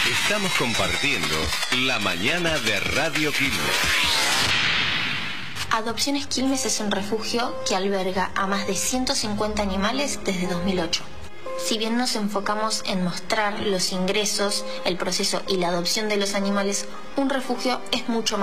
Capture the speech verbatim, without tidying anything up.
Estamos compartiendo la mañana de Radio Quilmes. Adopciones Quilmes es un refugio que alberga a más de ciento cincuenta animales desde dos mil ocho. Si bien nos enfocamos en mostrar los ingresos, el proceso y la adopción de los animales, un refugio es mucho más.